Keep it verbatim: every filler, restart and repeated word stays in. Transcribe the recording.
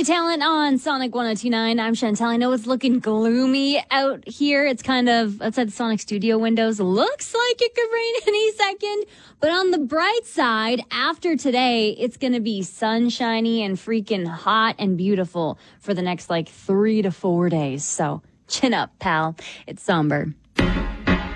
Talent on Sonic one oh two point nine. I'm Chantel. I know it's looking gloomy out here. It's kind of outside the Sonic studio windows. Looks like it could rain any second. But on the bright side, after today, it's going to be sunshiny and freaking hot and beautiful for the next like three to four days. So chin up, pal. It's somber.